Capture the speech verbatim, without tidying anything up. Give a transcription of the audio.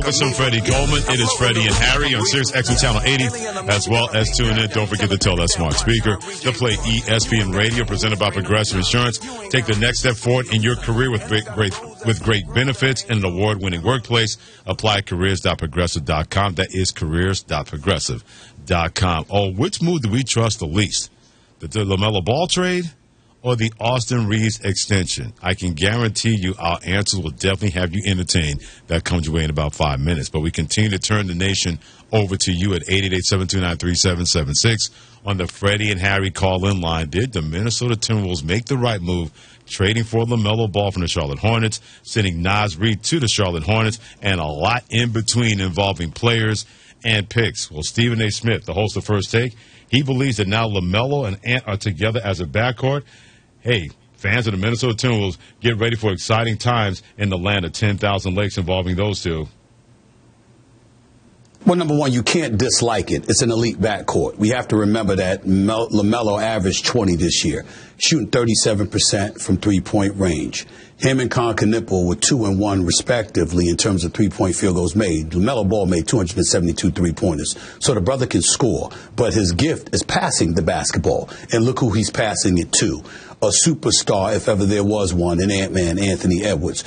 for some Freddie Coleman. It is Freddie and Harry on Sirius X M Channel eighty, as well as tune in. Don't forget to tell that smart speaker to play E S P N Radio, presented by Progressive Insurance. Take the next step forward in your career with great, great with great benefits and an award-winning workplace. Apply at careers dot progressive dot com. That is careers dot progressive dot com. Oh, which move do we trust the least? The, the LaMelo Ball trade or the Austin Reeves extension? I can guarantee you our answers will definitely have you entertained. That comes your way in about five minutes. But we continue to turn the nation over to you at eight eight eight, seven two nine, three seven seven six on the Freddie and Harry call-in line. Did the Minnesota Timberwolves make the right move, trading for LaMelo Ball from the Charlotte Hornets, sending Naz Reid to the Charlotte Hornets, and a lot in between involving players and picks? Well, Stephen A. Smith, the host of First Take, he believes that now LaMelo and Ant are together as a backcourt. Hey, fans of the Minnesota Timberwolves, get ready for exciting times in the land of ten thousand lakes involving those two. Well, number one, you can't dislike it. It's an elite backcourt. We have to remember that Mel- LaMelo averaged twenty this year, shooting thirty-seven percent from three-point range. Him and Con Knipple were two and one respectively in terms of three-point field goals made. LaMelo Ball made two hundred seventy-two three-pointers. So the brother can score, but his gift is passing the basketball. And look who he's passing it to. A superstar, if ever there was one, in Ant-Man, Anthony Edwards.